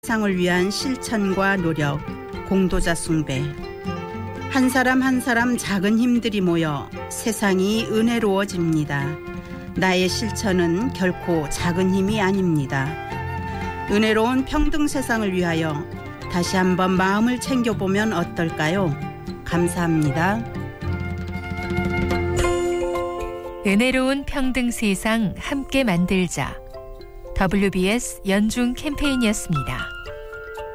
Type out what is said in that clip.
세상을 위한 실천과 노력, 공도자 숭배. 한 사람 한 사람 작은 힘들이 모여 세상이 은혜로워집니다. 나의 실천은 결코 작은 힘이 아닙니다. 은혜로운 평등 세상을 위하여 다시 한번 마음을 챙겨보면 어떨까요? 감사합니다. 은혜로운 평등 세상 함께 만들자. WBS 연중 캠페인이었습니다.